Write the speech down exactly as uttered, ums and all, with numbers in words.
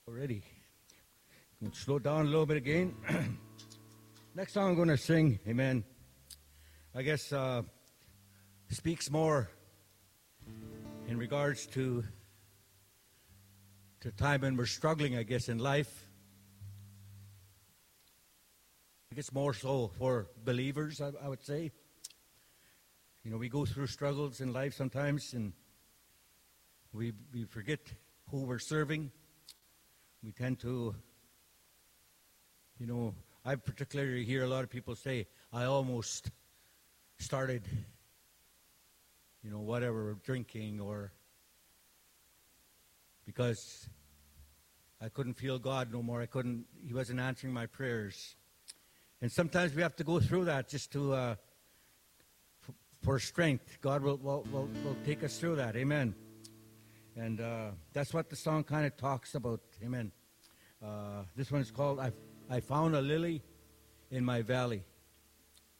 Already. I'm going to slow down a little bit again. Next song I'm going to sing, amen, I guess uh, speaks more in regards to to time when we're struggling, I guess, in life. I guess more so for believers, I, I would say. You know, we go through struggles in life sometimes, and we we forget who we're serving. We tend to, you know, I particularly hear a lot of people say, I almost started, you know, whatever, drinking, or because I couldn't feel God no more. I couldn't, he wasn't answering my prayers. And sometimes we have to go through that just to, uh, f- for strength. God will, will, will, will take us through that. Amen. And uh, that's what the song kind of talks about. Amen. Uh, this one is called, I, I Found a Lily in My Valley.